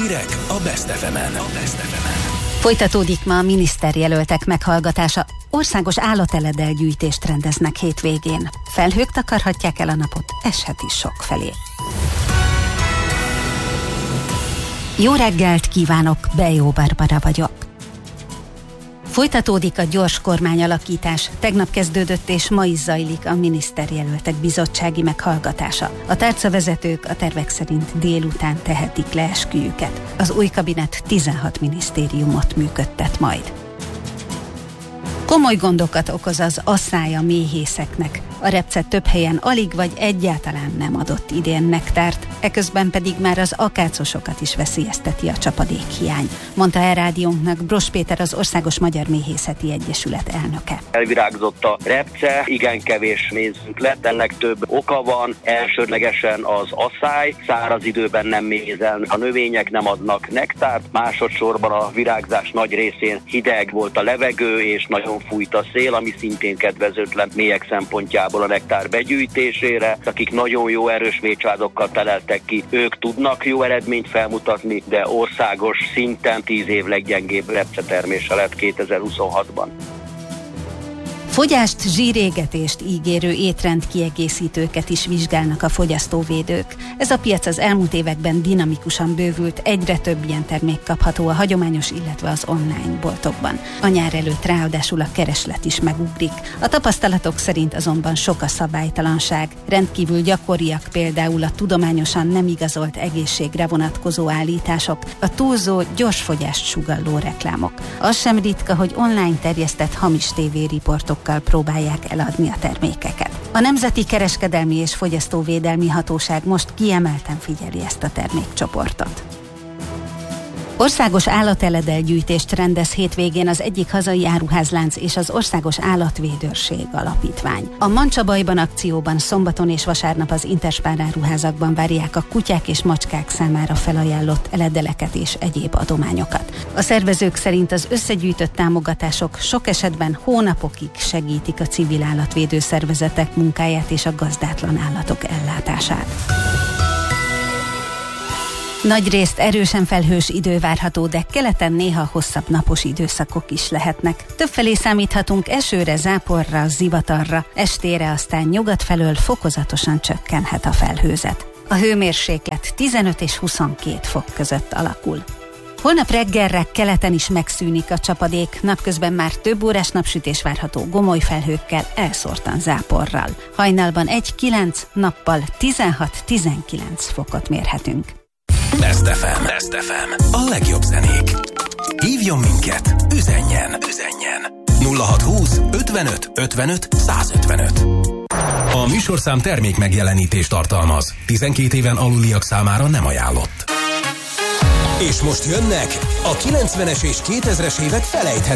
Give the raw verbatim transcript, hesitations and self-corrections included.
Hírek a Best ef emen. A Best ef emen. Folytatódik ma a miniszterjelöltek meghallgatása. Országos állateledel-gyűjtést rendeznek hétvégén. Felhők takarhatják el a napot, eshet is sokfelé. Jó reggelt kívánok, Bejó Barbara vagyok. Folytatódik a gyors kormányalakítás. Tegnap kezdődött és ma is zajlik a miniszterjelöltek bizottsági meghallgatása. A tárcavezetők a tervek szerint délután tehetik le esküjüket. Az új kabinet tizenhat minisztériumot működtet majd. Komoly gondokat okoz az asszály a méhészeknek. A repce több helyen alig vagy egyáltalán nem adott idén nektárt, eközben pedig már az akácosokat is veszélyezteti a csapadékhiány, mondta el rádiónknak Bross Péter, az Országos Magyar Méhészeti Egyesület elnöke. Elvirágzott a repce, igen kevés mézünk lett, ennek több oka van, elsődlegesen az asszály, száraz időben nem mézelnek a növények, nem adnak nektárt, másodszorban a virágzás nagy részén hideg volt a levegő, és nagyon fújt a szél, ami szintén kedvezőtlen méhek szempontjából a nektár begyűjtésére. Akik nagyon jó erős méhcsaládokkal teleltek ki, ők tudnak jó eredményt felmutatni, de országos szinten tíz év leggyengébb repcetermése lett kétezer-huszonhatban. Fogyást, zsírégetést ígérő étrendkiegészítőket is vizsgálnak a fogyasztóvédők. Ez a piac az elmúlt években dinamikusan bővült, egyre több ilyen termék kapható a hagyományos, illetve az online boltokban. A nyár előtt ráadásul a kereslet is megugrik. A tapasztalatok szerint azonban sok a szabálytalanság. Rendkívül gyakoriak például a tudományosan nem igazolt egészségre vonatkozó állítások, a túlzó, gyorsfogyást sugalló reklámok. Az sem ritka, hogy online terjesztett hamis tévériportok próbálják eladni a termékeket. A Nemzeti Kereskedelmi és Fogyasztóvédelmi Hatóság most kiemelten figyeli ezt a termékcsoportot. Országos állateledel-gyűjtést rendez hétvégén az egyik hazai áruházlánc és az Országos Állatvédőrség Alapítvány. A Mancsabajban akcióban szombaton és vasárnap az Interspár áruházakban várják a kutyák és macskák számára felajánlott eledeleket és egyéb adományokat. A szervezők szerint az összegyűjtött támogatások sok esetben hónapokig segítik a civil állatvédő szervezetek munkáját és a gazdátlan állatok ellátását. Nagyrészt erősen felhős idő várható, de keleten néha hosszabb napos időszakok is lehetnek. Többfelé számíthatunk esőre, záporra, zivatarra, estére aztán nyugat felől fokozatosan csökkenhet a felhőzet. A hőmérséklet tizenöt és huszonkét fok között alakul. Holnap reggelre keleten is megszűnik a csapadék, napközben már több órás napsütés várható gomoly felhőkkel, elszórtan záporral. Hajnalban egy-kilenc, nappal tizenhat-tizenkilenc fokot mérhetünk. Best ef em. Best ef em. A legjobb zenék. Hívjon minket, üzenjen, üzenjen. nulla hatszázhúsz ötvenöt ötvenöt százötvenöt. A műsorszám termék megjelenítést tartalmaz. tizenkét éven aluliak számára nem ajánlott. És most jönnek a kilencvenes és kétezres évek felejthetetlen